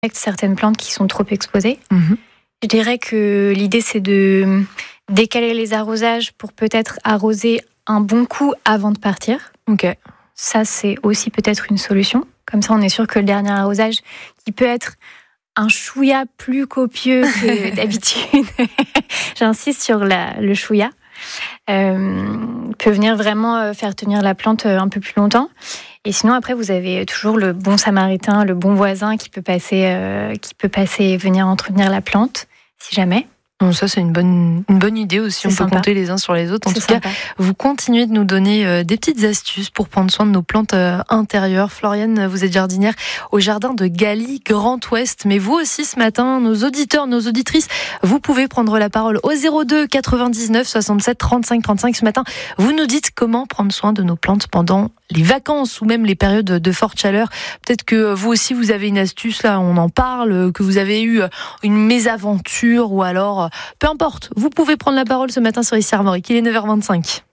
certaines plantes qui sont trop exposées. Mhm. Je dirais que l'idée, c'est de décaler les arrosages pour peut-être arroser un bon coup avant de partir. Ok. Ça, c'est aussi peut-être une solution. Comme ça, on est sûr que le dernier arrosage, qui peut être un chouïa plus copieux que d'habitude, j'insiste sur le chouïa, peut venir vraiment faire tenir la plante un peu plus longtemps. Et sinon, après, vous avez toujours le bon samaritain, le bon voisin qui peut passer et venir entretenir la plante, si jamais. Bon, ça, c'est une bonne idée aussi. C'est On peut sympa. compter les uns sur les autres. En C'est tout cas, sympa. vous continuez de nous donner des petites astuces pour prendre soin de nos plantes intérieures. Floriane, vous êtes jardinière au jardin de Galie, Grand Ouest. Mais vous aussi, ce matin, nos auditeurs, nos auditrices, vous pouvez prendre la parole au 02 99 67 35 35. Ce matin, vous nous dites comment prendre soin de nos plantes pendant les vacances ou même les périodes de forte chaleur. Peut-être que vous aussi, vous avez une astuce, là, on en parle, que vous avez eu une mésaventure ou alors, peu importe. Vous pouvez prendre la parole ce matin sur Ici Armorique. Il est 9h25.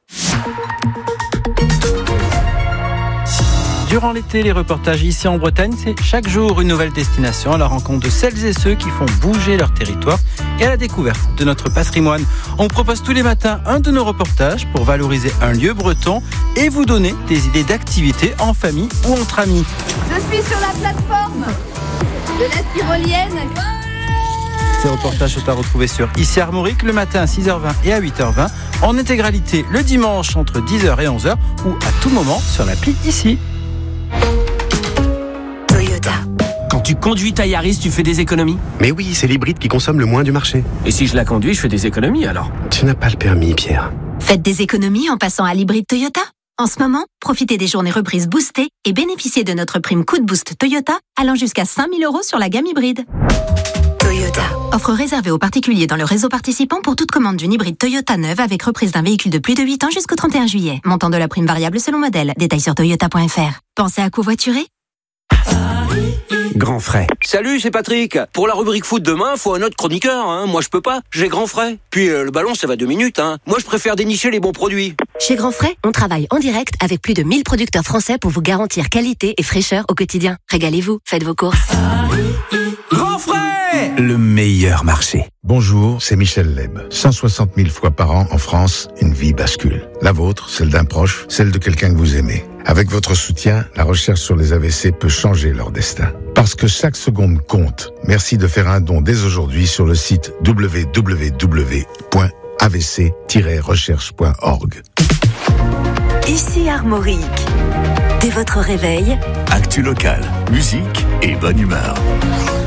Durant l'été, les reportages ici en Bretagne, c'est chaque jour une nouvelle destination à la rencontre de celles et ceux qui font bouger leur territoire et à la découverte de notre patrimoine. On propose tous les matins un de nos reportages pour valoriser un lieu breton et vous donner des idées d'activités en famille ou entre amis. Je suis sur la plateforme de la tyrolienne. Ces reportages sont à retrouver sur Ici Armorique le matin à 6h20 et à 8h20, en intégralité le dimanche entre 10h et 11h ou à tout moment sur l'appli Ici. Toyota. Quand tu conduis ta Yaris, tu fais des économies. Mais oui, c'est l'hybride qui consomme le moins du marché. Et si je la conduis, je fais des économies alors. Tu n'as pas le permis, Pierre. Faites des économies en passant à l'hybride Toyota. En ce moment, profitez des journées reprises boostées et bénéficiez de notre prime Coup de Boost Toyota allant jusqu'à 5 000 € sur la gamme hybride. Toyota. Offre réservée aux particuliers dans le réseau participant pour toute commande d'une hybride Toyota neuve avec reprise d'un véhicule de plus de 8 ans jusqu'au 31 juillet. Montant de la prime variable selon modèle. Détails sur toyota.fr. Pensez à covoiturer ? Grand frais. Salut, c'est Patrick. Pour la rubrique foot demain, faut un autre chroniqueur. Moi, je peux pas. J'ai grand frais. Puis le ballon, ça va 2 minutes. Moi, je préfère dénicher les bons produits. Chez Grand Frais, on travaille en direct avec plus de 1000 producteurs français pour vous garantir qualité et fraîcheur au quotidien. Régalez-vous, faites vos courses. Grand frais! Le meilleur marché. Bonjour, c'est Michel Leb. 160 000 fois par an en France, une vie bascule. La vôtre, celle d'un proche, celle de quelqu'un que vous aimez. Avec votre soutien, la recherche sur les AVC peut changer leur destin. Parce que chaque seconde compte. Merci de faire un don dès aujourd'hui sur le site www.avc-recherche.org. Ici Armorique. Dès votre réveil, Actu local, musique et bonne humeur.